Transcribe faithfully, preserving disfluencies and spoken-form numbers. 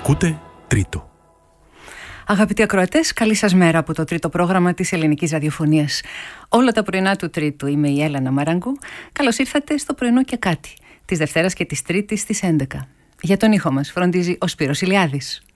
Ακούτε Τρίτο. Αγαπητοί ακροατές, καλή σας μέρα από το τρίτο πρόγραμμα της Ελληνικής Ραδιοφωνίας. Όλα τα πρωινά του Τρίτου, είμαι η Έλενα Μαραγκού. Καλώς ήρθατε στο πρωινό και κάτι, της Δευτέρας και της Τρίτης στις έντεκα. Για τον ήχο μας φροντίζει ο Σπύρος Ηλιάδης.